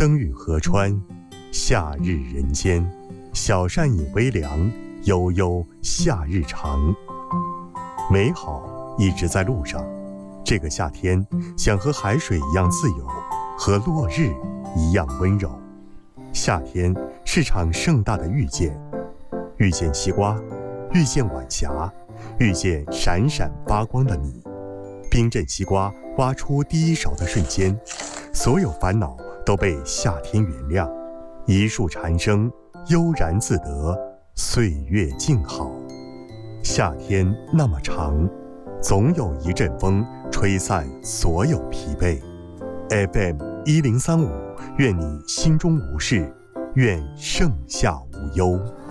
灯雨河川，夏日人间，小扇饮微凉，悠悠夏日长。美好一直在路上，这个夏天想和海水一样自由，和落日一样温柔。夏天是场盛大的遇见，遇见西瓜，遇见晚霞，遇见闪闪发光的你。冰镇西瓜挖出第一勺的瞬间，所有烦恼都被夏天原谅。一树蝉声，悠然自得，岁月静好。夏天那么长，总有一阵风吹散所有疲惫。FM1035，愿你心中无事，愿盛夏无忧。